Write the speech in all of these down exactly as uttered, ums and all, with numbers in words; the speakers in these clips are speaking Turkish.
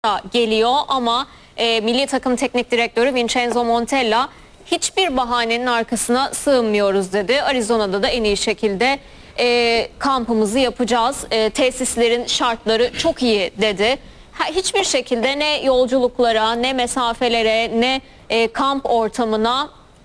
geliyor ama e, milli takım teknik direktörü Vincenzo Montella hiçbir bahanenin arkasına sığınmıyoruz dedi. Arizona'da da en iyi şekilde e, kampımızı yapacağız. E, tesislerin şartları çok iyi dedi. Ha, hiçbir şekilde ne yolculuklara, ne mesafelere, ne e, kamp ortamına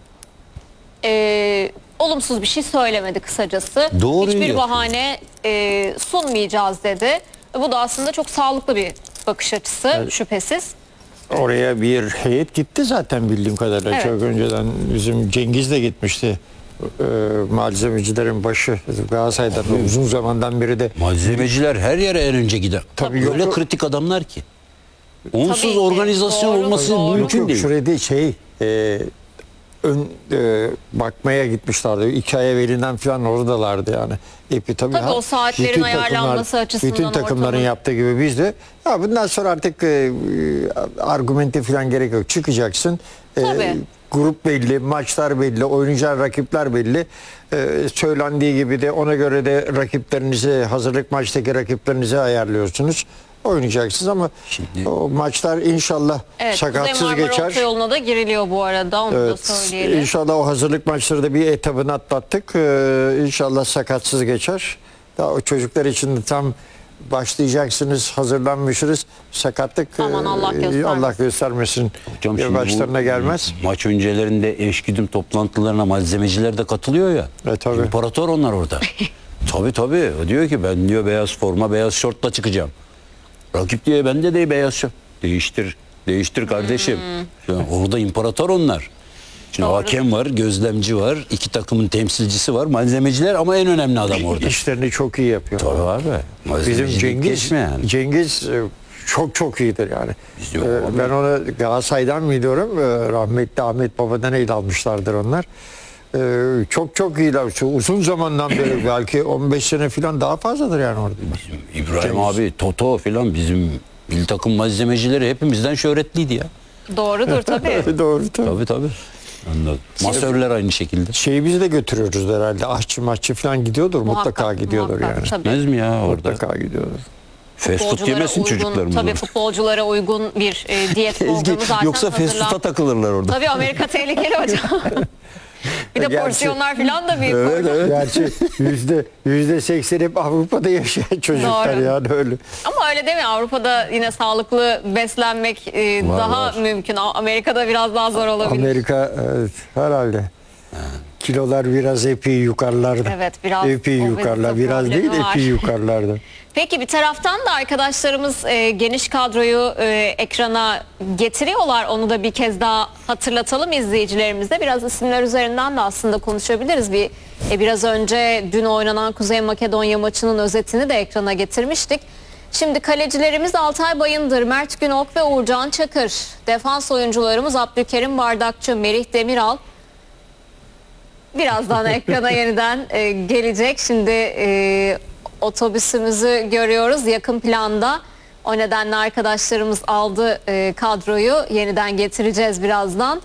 e, olumsuz bir şey söylemedi kısacası. Doğru hiçbir yapıyor. bahane e, sunmayacağız dedi. Bu da aslında çok sağlıklı bir bakış açısı, evet. Şüphesiz. Oraya bir heyet gitti zaten bildiğim kadarıyla. Evet. Çok önceden bizim Cengiz de gitmişti. Ee, malzemecilerin başı Galatasaray'da uzun zamandan beri de. Malzemeciler her yere en önce gider. Tabii Öyle yok. kritik adamlar ki. Onsuz Tabii ki. organizasyon Doğru, olması doğru. mümkün Yok, değil. şuraya değil şey e, ön e, bakmaya gitmişlerdi. İki ay evvelinden falan oradalardı yani. Epi, tabii Tabii ha, o saatlerin bütün ayarlanması takımlar, açısından bütün takımların ortamın. yaptığı gibi biz de ya bundan sonra artık e, e, argumente falan gerek yok. Çıkacaksın. E, Tabii. grup belli, maçlar belli, oynayacağın rakipler belli. Ee, söylendiği gibi de ona göre de rakiplerinizi, hazırlık maçtaki rakiplerinizi ayarlıyorsunuz. Oynayacaksınız ama Şimdi- o maçlar inşallah Evet, sakatsız Kuzey Marmara geçer. Otoyolu'na da giriliyor bu arada, onu da Evet, söyleyelim. inşallah o hazırlık maçları da bir etabını atlattık. Ee, inşallah sakatsız geçer. Daha o çocuklar için de tam başlayacaksınız, hazırlanmışsınız. Sakatlık Aman Allah e, göstermesin. Allah göstermesin. Hocam Ya şimdi bu başlarına gelmez. Maç öncelerinde eşgüdüm toplantılarına malzemeciler de katılıyor ya. E, tabii. İmparator onlar orada. Tabii tabii. O diyor ki ben diyor beyaz forma, beyaz şortla çıkacağım. Rakip diyor bende de beyaz şort. Değiştir. Değiştir kardeşim. Hmm. Yani orada imparator onlar. Şimdi Doğru. hakem var, gözlemci var, iki takımın temsilcisi var, malzemeciler ama en önemli adam orada. İşlerini çok iyi yapıyor. Tabii abi. Bizim Malzemecilik Cengiz geçme yani. Cengiz e, çok çok iyidir yani. Biz yok Ee, abi. ben onu Galatasaray'dan biliyorum. Ee, Rahmetli Ahmet Baba'dan el almışlardır onlar. Ee, çok çok iyiler. Uzun zamandan beri belki on beş sene falan daha fazladır yani orada. İbrahim Cengiz. abi, Toto filan bizim milli takım malzemecileri hepimizden şöhretliydi ya. Doğrudur tabii. Doğru tabii. Tabii tabii. Anladım. Masörler aynı şekilde. Şeyi biz de götürüyoruz herhalde. Aşçı maççı falan gidiyordur. Muhakkak, mutlaka gidiyordur muhakkak, yani. tabii. Gitmez mi ya orada? Mutlaka gidiyordur. Fast food Futbolculara yemesin uygun, çocuklarımız tabii orada. futbolculara uygun bir e, diyet programı Ezgi, zaten yoksa fast hazırlan- food'a takılırlar orada. Tabii Amerika tehlikeli hocam. Bir de Gerçi- porsiyonlar falan da büyük. Evet, orada. evet. Gerçi yüzde yüzde seksen hep Avrupa'da yaşayan çocuklar Doğru. yani öyle. Ama öyle değil mi? Avrupa'da yine sağlıklı beslenmek e, Var, daha var. mümkün. A- Amerika'da biraz daha zor olabilir. Amerika evet, herhalde. Kilolar biraz epey yukarılarda. Evet, biraz Epey obezite yukarılar. Biraz problemi değil var. epey yukarılarda. Peki bir taraftan da arkadaşlarımız e, geniş kadroyu e, ekrana getiriyorlar. Onu da bir kez daha hatırlatalım izleyicilerimize. Biraz isimler üzerinden de aslında konuşabiliriz. Bir e, biraz önce dün oynanan Kuzey Makedonya maçının özetini de ekrana getirmiştik. Şimdi kalecilerimiz Altay Bayındır, Mert Günok ve Uğurcan Çakır. Defans oyuncularımız Abdülkerim Bardakçı, Merih Demiral. Birazdan ekrana yeniden e, gelecek. Şimdi e, otobüsümüzü görüyoruz yakın planda. O nedenle arkadaşlarımız aldı e, kadroyu. Yeniden getireceğiz birazdan.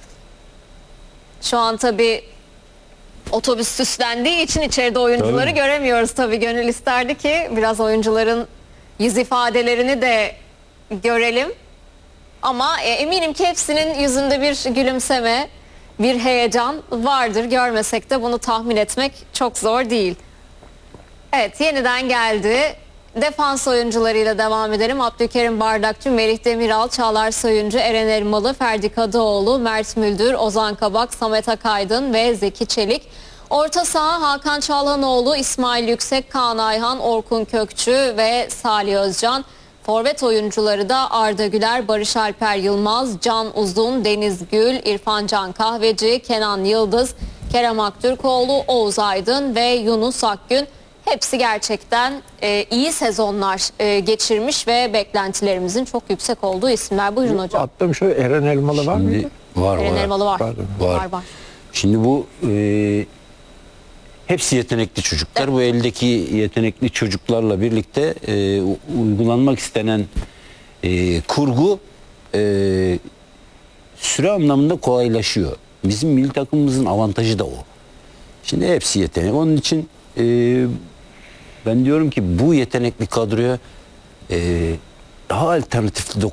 Şu an tabii otobüs süslendiği için içeride oyuncuları Tabii. göremiyoruz. Tabii gönül isterdi ki biraz oyuncuların yüz ifadelerini de görelim. Ama e, eminim ki hepsinin yüzünde bir gülümseme, bir heyecan vardır. Görmesek de bunu tahmin etmek çok zor değil. Evet, yeniden geldi. Defans oyuncularıyla devam edelim. Abdülkerim Bardakçı, Merih Demiral, Çağlar Soyuncu, Eren Elmalı, Ferdi Kadıoğlu, Mert Müldür, Ozan Kabak, Samet Akaydın ve Zeki Çelik. Orta saha Hakan Çalhanoğlu, İsmail Yüksek, Kaan Ayhan, Orkun Kökçü ve Salih Özcan. Forvet oyuncuları da Arda Güler, Barış Alper Yılmaz, Can Uzun, Deniz Gül, İrfan Can Kahveci, Kenan Yıldız, Kerem Aktürkoğlu, Oğuz Aydın ve Yunus Akgün. Hepsi gerçekten e, iyi sezonlar e, geçirmiş ve beklentilerimizin çok yüksek olduğu isimler. Buyurun hocam. Attım şu Eren Elmalı var Şimdi mıydı? var Eren var. Elmalı var. Pardon. Var. Var var. Şimdi bu e, hepsi yetenekli çocuklar. Bu eldeki yetenekli çocuklarla birlikte e, u- uygulanmak istenen e, kurgu e, süre anlamında kolaylaşıyor. Bizim milli takımımızın avantajı da o. Şimdi hepsi yetenek. Onun için e, ben diyorum ki bu yetenekli kadroya e, daha alternatifli